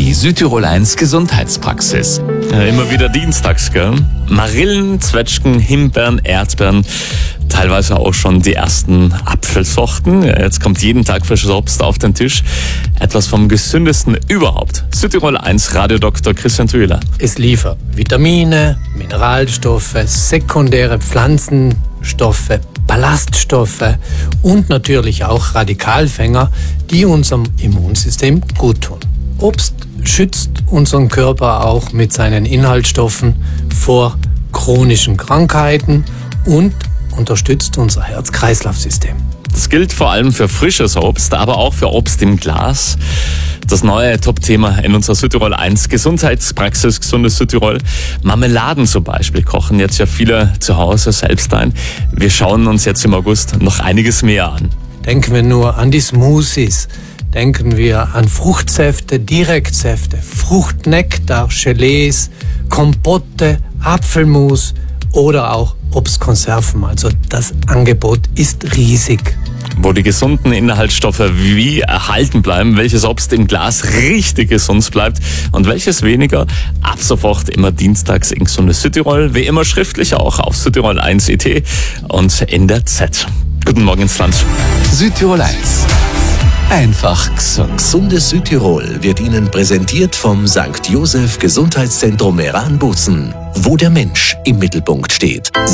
Die Südtirol 1 Gesundheitspraxis. Ja, immer wieder dienstags, gell? Marillen, Zwetschgen, Himbeeren, Erdbeeren, teilweise auch schon die ersten Apfelsorten. Ja, jetzt kommt jeden Tag frisches Obst auf den Tisch. Etwas vom gesündesten überhaupt. Südtirol 1 Radiodoktor Christian Thüler. Es liefert Vitamine, Mineralstoffe, sekundäre Pflanzenstoffe, Ballaststoffe und natürlich auch Radikalfänger, die unserem Immunsystem gut tun. Obst schützt unseren Körper auch mit seinen Inhaltsstoffen vor chronischen Krankheiten und unterstützt unser Herz-Kreislauf-System. Das gilt vor allem für frisches Obst, aber auch für Obst im Glas. Das neue Top-Thema in unserer Südtirol 1 Gesundheitspraxis Gesundes Südtirol. Marmeladen zum Beispiel kochen jetzt ja viele zu Hause selbst ein. Wir schauen uns jetzt im August noch einiges mehr an. Denken wir nur an die Smoothies. Denken wir an Fruchtsäfte, Direktsäfte, Fruchtnektar, Gelees, Kompotte, Apfelmus oder auch Obstkonserven. Also das Angebot ist riesig. Wo die gesunden Inhaltsstoffe wie erhalten bleiben, welches Obst im Glas richtig gesund bleibt und welches weniger, ab sofort immer dienstags in Gesundes Südtirol, wie immer schriftlich auch auf Südtirol1.it und in der Z. Guten Morgen ins Land. Südtirol 1. Einfach gesund. Gesundes Südtirol wird Ihnen präsentiert vom St. Joseph Gesundheitszentrum Meran-Bozen, wo der Mensch im Mittelpunkt steht.